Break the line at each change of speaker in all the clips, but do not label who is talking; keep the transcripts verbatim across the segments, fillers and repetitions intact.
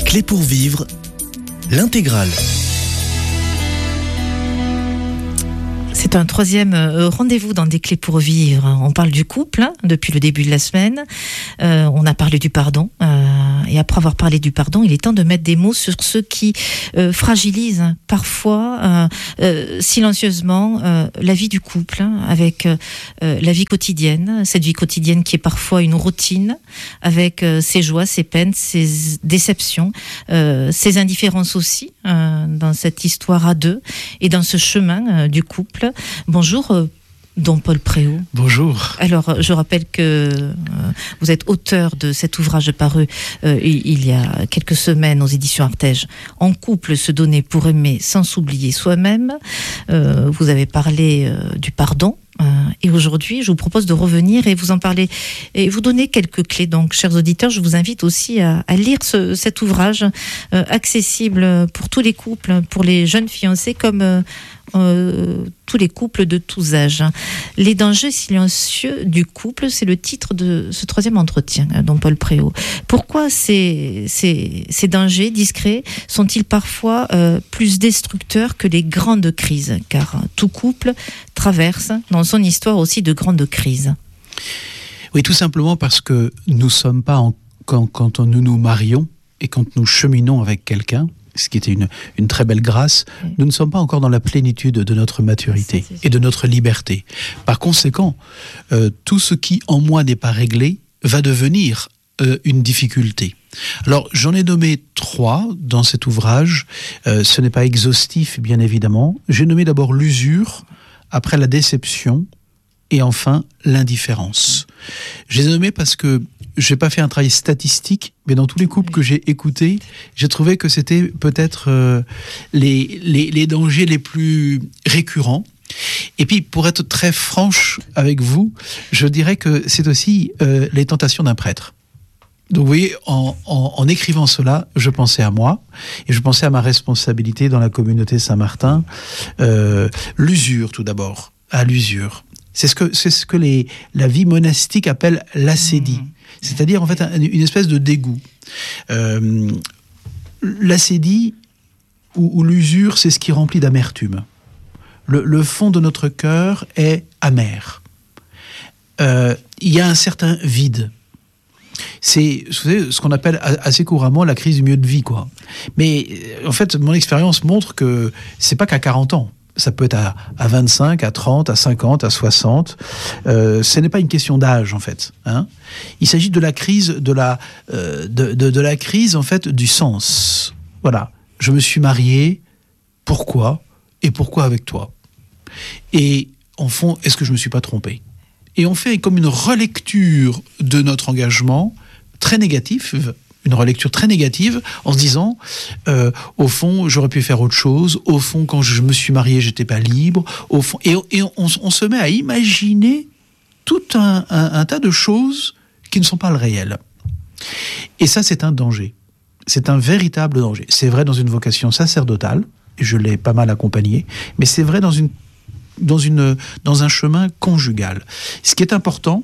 Clés pour vivre, l'intégrale.
C'est un troisième rendez-vous dans Des Clés pour vivre. On parle du couple hein, depuis le début de la semaine. Euh, on a parlé du pardon. Euh, et après avoir parlé du pardon, il est temps de mettre des mots sur ce qui euh, fragilise hein, parfois euh, euh, silencieusement euh, la vie du couple, hein, avec euh, la vie quotidienne. Cette vie quotidienne qui est parfois une routine, avec euh, ses joies, ses peines, ses déceptions, euh, ses indifférences aussi, euh, dans cette histoire à deux et dans ce chemin euh, du couple. Bonjour, euh, Don Paul Préau.
Bonjour.
Alors, je rappelle que euh, vous êtes auteur de cet ouvrage paru euh, il y a quelques semaines aux éditions Artege, En couple, se donner pour aimer sans s'oublier soi-même. Euh, vous avez parlé euh, du pardon. Euh, et aujourd'hui, je vous propose de revenir et vous en parler et vous donner quelques clés. Donc, chers auditeurs, je vous invite aussi à, à lire ce, cet ouvrage euh, accessible pour tous les couples, pour les jeunes fiancés comme euh, euh, tous les couples de tous âges. Les dangers silencieux du couple, c'est le titre de ce troisième entretien, Don Paul Préau. Pourquoi ces, ces, ces dangers discrets sont-ils parfois euh, plus destructeurs que les grandes crises? Car tout couple traverse dans son histoire aussi de grandes crises.
Oui, tout simplement parce que nous ne sommes pas, en, quand, quand nous nous marions et quand nous cheminons avec quelqu'un, ce qui était une, une très belle grâce, oui. Nous ne sommes pas encore dans la plénitude de notre maturité c'est, c'est et de notre liberté. Par conséquent, euh, tout ce qui en moi n'est pas réglé va devenir euh, une difficulté. Alors, j'en ai nommé trois dans cet ouvrage. Euh, ce n'est pas exhaustif, bien évidemment. J'ai nommé d'abord l'usure, après la déception, et enfin l'indifférence. Je les ai nommés parce que je n'ai pas fait un travail statistique, mais dans tous les couples que j'ai écoutés, j'ai trouvé que c'était peut-être euh, les, les, les dangers les plus récurrents. Et puis, pour être très franche avec vous, je dirais que c'est aussi euh, les tentations d'un prêtre. Donc vous voyez, en, en, en écrivant cela, je pensais à moi, et je pensais à ma responsabilité dans la communauté Saint-Martin. Euh, l'usure, tout d'abord, à l'usure. C'est ce que, c'est ce que les, la vie monastique appelle l'acédie. Mmh. C'est-à-dire, en fait, un, une espèce de dégoût. Euh, l'acédie ou, ou l'usure, c'est ce qui remplit d'amertume. Le, le fond de notre cœur est amer. Euh, il y a un certain vide. C'est vous savez, ce qu'on appelle assez couramment la crise du milieu de vie, quoi. Mais en fait, mon expérience montre que c'est pas qu'à quarante ans. Ça peut être à, à vingt-cinq, à trente, à cinquante, à soixante. Euh, ce n'est pas une question d'âge, en fait. Hein. Il s'agit de la crise, de la, euh, de, de, de la crise, en fait, du sens. Voilà. Je me suis marié. Pourquoi ? Et pourquoi avec toi ? Et en fond, est-ce que je me suis pas trompé ? Et on fait comme une relecture de notre engagement très négatif, une relecture très négative, en se disant, euh, au fond, j'aurais pu faire autre chose. Au fond, quand je me suis marié, j'étais pas libre. Au fond, et, et on, on se met à imaginer tout un, un, un tas de choses qui ne sont pas le réel. Et ça, c'est un danger. C'est un véritable danger. C'est vrai dans une vocation sacerdotale, et je l'ai pas mal accompagné, mais c'est vrai dans une Dans, une, dans un chemin conjugal. Ce qui est important,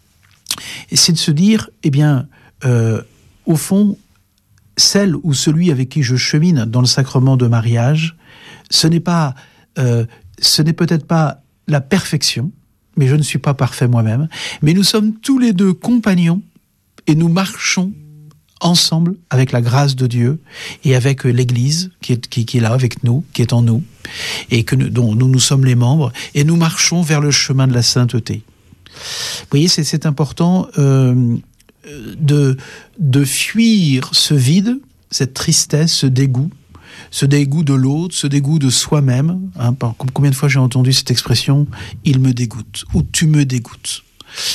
c'est de se dire, eh bien, euh, au fond, celle ou celui avec qui je chemine dans le sacrement de mariage, ce n'est pas, euh, ce n'est peut-être pas la perfection, mais je ne suis pas parfait moi-même, mais nous sommes tous les deux compagnons et nous marchons ensemble avec la grâce de Dieu et avec l'Église qui est, qui, qui est là avec nous, qui est en nous, et que nous, dont nous, nous sommes les membres, et nous marchons vers le chemin de la sainteté. Vous voyez, c'est, c'est important euh, de, de fuir ce vide, cette tristesse, ce dégoût, ce dégoût de l'autre, ce dégoût de soi-même. Hein, par, combien de fois j'ai entendu cette expression « il me dégoûte » ou « tu me dégoûtes euh, ».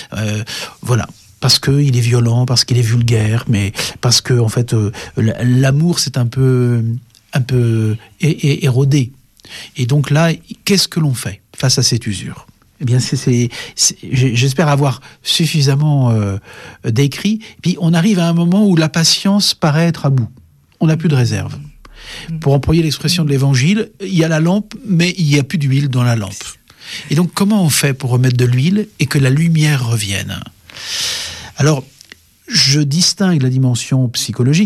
Voilà. Parce qu'il est violent, parce qu'il est vulgaire, mais parce que en fait, euh, l'amour c'est un peu, un peu é- é- érodé. Et donc là, qu'est-ce que l'on fait face à cette usure ? Eh bien, c'est, c'est, c'est, j'espère avoir suffisamment euh, décrit. Puis on arrive à un moment où la patience paraît être à bout. On n'a plus de réserve. Pour employer l'expression de l'Évangile, il y a la lampe, mais il n'y a plus d'huile dans la lampe. Et donc, comment on fait pour remettre de l'huile et que la lumière revienne ? Alors, je distingue la dimension psychologique,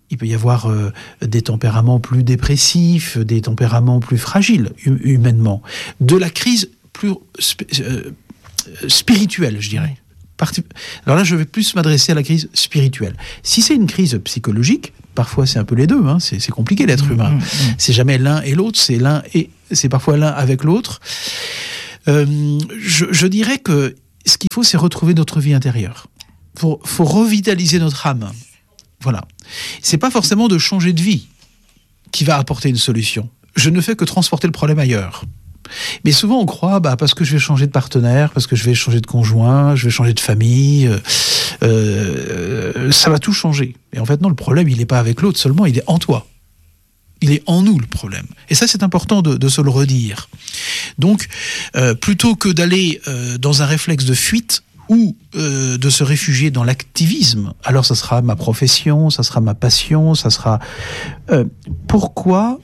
Il peut y avoir euh, des tempéraments plus dépressifs, des tempéraments plus fragiles hum- humainement. De la crise plus sp- euh, spirituelle, je dirais. Parti- Alors là, je vais plus m'adresser à la crise spirituelle. Si c'est une crise psychologique, parfois c'est un peu les deux, hein, c'est, c'est compliqué l'être mmh, humain. Mmh, mmh. C'est jamais l'un et l'autre, c'est l'un et c'est parfois l'un avec l'autre. Euh, je, je dirais que ce qu'il faut, c'est retrouver notre vie intérieure. Il faut, faut revitaliser notre âme. Voilà. C'est pas forcément de changer de vie qui va apporter une solution. Je ne fais que transporter le problème ailleurs. Mais souvent on croit, bah, parce que je vais changer de partenaire, parce que je vais changer de conjoint, je vais changer de famille, euh, euh, ça va tout changer. Et en fait non, le problème il n'est pas avec l'autre seulement, il est en toi. Il est en nous le problème. Et ça c'est important de, de se le redire. Donc euh, plutôt que d'aller euh, dans un réflexe de fuite, ou euh, de se réfugier dans l'activisme, alors ça sera ma profession, ça sera ma passion, ça sera... Euh, pourquoi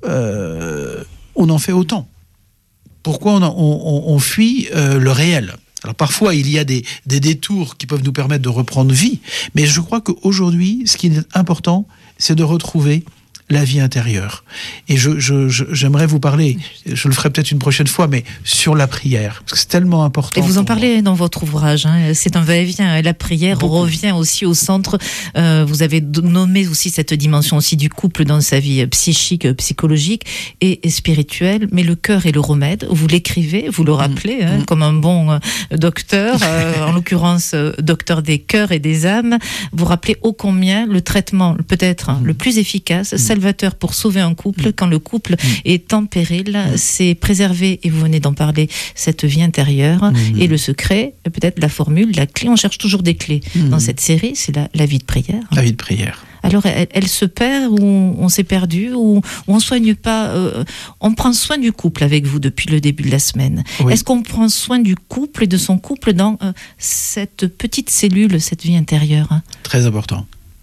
euh, on en fait autant ? Pourquoi on, on, on fuit euh, le réel ? Alors parfois, il y a des, des détours qui peuvent nous permettre de reprendre vie, mais je crois qu'aujourd'hui, ce qui est important, c'est de retrouver la vie intérieure. Et je, je, je, j'aimerais vous parler, je le ferai peut-être une prochaine fois, mais sur la prière, parce que c'est tellement important.
Et vous en parlez
moi.
dans votre ouvrage, hein, c'est un va-et-vient. La prière Beaucoup. revient aussi au centre. Euh, vous avez nommé aussi cette dimension aussi du couple dans sa vie psychique, psychologique et, et spirituelle, mais le cœur est le remède. Vous l'écrivez, vous le rappelez, mmh. hein, mmh. comme un bon euh, docteur, euh, en l'occurrence euh, docteur des cœurs et des âmes. Vous rappelez ô combien le traitement peut-être mmh. le plus efficace, mmh. salvateur pour sauver un couple, mmh. quand le couple mmh. est en péril, mmh. c'est préserver, et vous venez d'en parler, cette vie intérieure. Mmh. Et le secret, peut-être la formule, la clé, on cherche toujours des clés. Mmh. Dans cette série, c'est la, la vie de prière.
La vie de prière.
Alors, elle, elle se perd, ou on, on s'est perdu, ou, ou on soigne pas. Euh, on prend soin du couple avec vous depuis le début de la semaine. Oui. Est-ce qu'on prend soin du couple et de son couple dans euh, cette petite cellule, cette vie intérieure ?
Très important.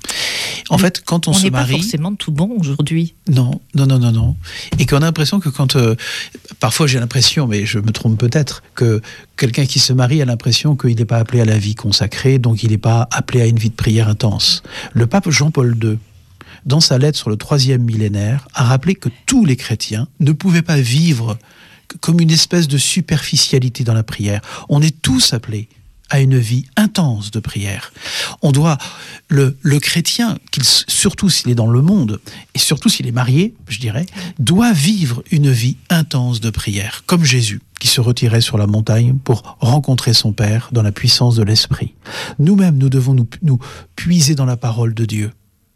En fait, quand on, on se marie,
on n'est pas forcément tout bon aujourd'hui.
Non, non, non, non, non. Et qu'on a l'impression que quand, euh, parfois j'ai l'impression, mais je me trompe peut-être, que quelqu'un qui se marie a l'impression qu'il n'est pas appelé à la vie consacrée, donc il n'est pas appelé à une vie de prière intense. Le pape Jean-Paul deux, dans sa lettre sur le troisième millénaire, a rappelé que tous les chrétiens ne pouvaient pas vivre comme une espèce de superficialité dans la prière. On est tous appelés à une vie intense de prière. On doit, le, le chrétien, qu'il, surtout s'il est dans le monde, et surtout s'il est marié, je dirais, doit vivre une vie intense de prière, comme Jésus, qui se retirait sur la montagne pour rencontrer son Père dans la puissance de l'Esprit. Nous-mêmes, nous devons nous, nous puiser dans la parole de Dieu,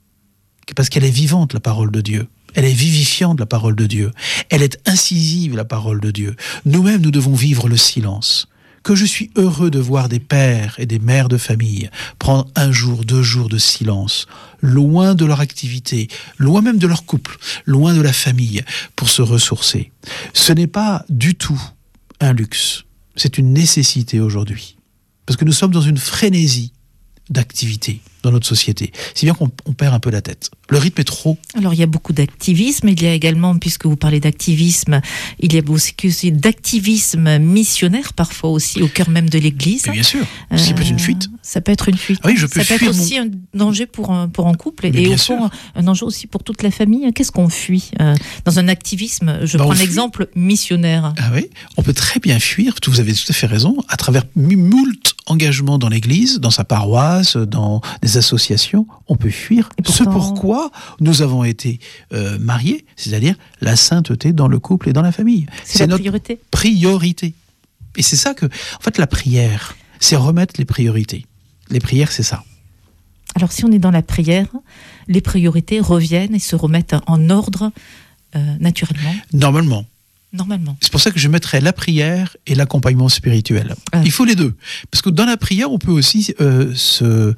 parce qu'elle est vivante, la parole de Dieu. Elle est vivifiante, la parole de Dieu. Elle est incisive, la parole de Dieu. Nous-mêmes, nous devons vivre le silence. Que je suis heureux de voir des pères et des mères de famille prendre un jour, deux jours de silence, loin de leur activité, loin même de leur couple, loin de la famille, pour se ressourcer. Ce n'est pas du tout un luxe, c'est une nécessité aujourd'hui. Parce que nous sommes dans une frénésie d'activité dans notre société. C'est bien qu'on on perd un peu la tête. Le rythme est trop... Alors, il y a beaucoup d'activisme. Il y a également, puisque vous parlez d'activisme, il y a aussi d'activisme missionnaire, parfois aussi, au cœur même de l'Église. Mais bien sûr. Euh, ça peut être une fuite. Ça peut être une fuite. Ah oui, je peux ça peut être aussi mon... un danger pour un, pour un couple. Mais et au fond, sûr. un danger aussi pour toute la famille. Qu'est-ce qu'on fuit euh, dans un activisme? Je bah, prends l'exemple missionnaire. Ah oui, on peut très bien fuir, vous avez tout à fait raison, à travers moult engagements dans l'Église, dans sa paroisse, dans des associations, on peut fuir pourtant... ce pourquoi nous avons été euh, mariés, c'est-à-dire la sainteté dans le couple et dans la famille. C'est, c'est la notre priorité. priorité. Et c'est ça que, en fait, la prière, c'est remettre les priorités. Les prières, c'est ça. Alors, si on est dans la prière, les priorités reviennent et se remettent en ordre euh, naturellement. Normalement. Normalement. C'est pour ça que je mettrais la prière et l'accompagnement spirituel. Ah. Il faut les deux. Parce que dans la prière, on peut aussi euh, se,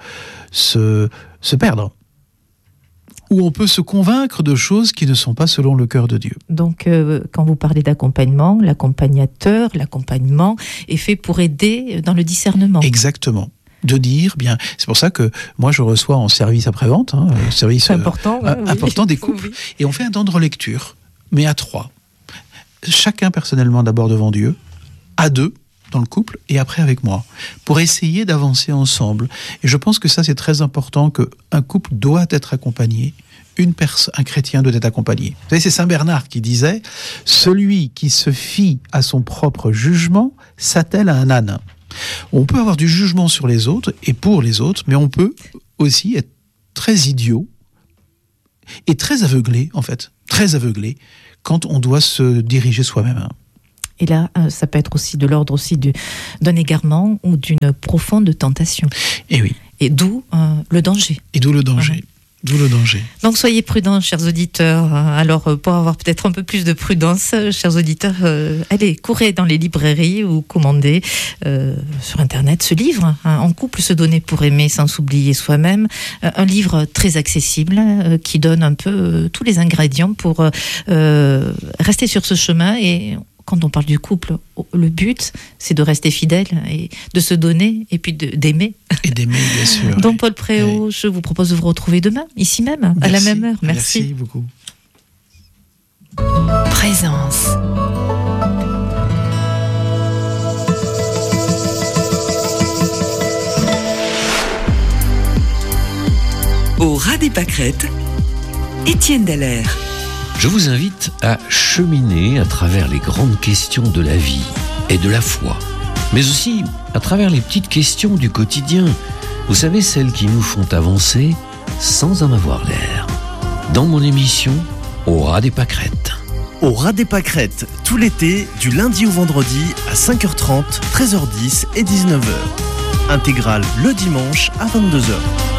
se, se perdre. Ou on peut se convaincre de choses qui ne sont pas selon le cœur de Dieu. Donc, euh, quand vous parlez d'accompagnement, l'accompagnateur, l'accompagnement est fait pour aider dans le discernement. Exactement. De dire, bien, c'est pour ça que moi je reçois en service après-vente, hein, service c'est important, euh, ouais, important oui. des couples, oui. Et on fait un temps de relecture, mais à trois. Chacun personnellement d'abord devant Dieu, à deux, dans le couple et après avec moi, pour essayer d'avancer ensemble. Et je pense que ça, c'est très important, qu'un couple doit être accompagné, une pers- un chrétien doit être accompagné. Vous savez, c'est Saint Bernard qui disait « Celui qui se fie à son propre jugement s'attelle à un âne ». On peut avoir du jugement sur les autres et pour les autres, mais on peut aussi être très idiot et très aveuglé, en fait, très aveuglé, quand on doit se diriger soi-même.
Et là, ça peut être aussi de l'ordre aussi du, d'un égarement ou d'une profonde tentation.
Et oui.
Et d'où euh, le danger.
Et d'où le danger. Mmh. D'où le danger.
Donc soyez prudents, chers auditeurs. Alors pour avoir peut-être un peu plus de prudence, chers auditeurs, euh, allez, courez dans les librairies ou commandez euh, sur Internet ce livre, hein, En couple, se donner pour aimer sans s'oublier soi-même. Euh, un livre très accessible euh, qui donne un peu euh, tous les ingrédients pour euh, rester sur ce chemin. Et quand on parle du couple, le but, c'est de rester fidèle et de se donner et puis de, d'aimer.
Et d'aimer, bien sûr.
Donc Paul Préau, oui. Je vous propose de vous retrouver demain, ici même, Merci. À la même heure. Merci.
Merci beaucoup.
Présence. Au ras des pâquerettes, Étienne Dallaire.
Je vous invite à cheminer à travers les grandes questions de la vie et de la foi, mais aussi à travers les petites questions du quotidien. Vous savez, celles qui nous font avancer sans en avoir l'air. Dans mon émission, Au ras des pâquerettes.
Au ras des pâquerettes, tout l'été, du lundi au vendredi à cinq heures trente, treize heures dix et dix-neuf heures. Intégrale le dimanche à vingt-deux heures.